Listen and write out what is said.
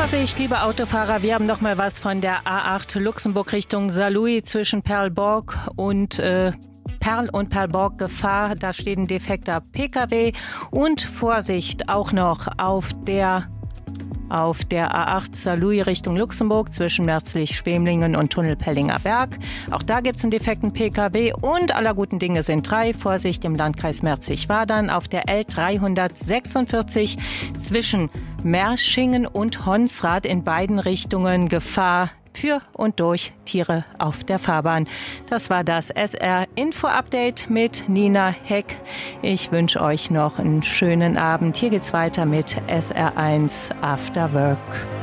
Vorsicht, liebe Autofahrer, wir haben noch mal was von der A8 Luxemburg Richtung Saarlouis zwischen Perlborg und Perl und Perlborg Gefahr. Da steht ein defekter Pkw. Und Vorsicht auch noch auf der A8 Saarlouis Richtung Luxemburg zwischen Merzlich-Schwemlingen und Tunnelpellinger Berg. Auch da gibt es einen defekten Pkw und aller guten Dinge sind drei. Vorsicht im Landkreis Merzig-Wadern auf der L346 zwischen Merschingen und Honsrad in beiden Richtungen Gefahr für und durch Tiere auf der Fahrbahn. Das war das SR-Info-Update mit Nina Heck. Ich wünsche euch noch einen schönen Abend. Hier geht's weiter mit SR1 After Work.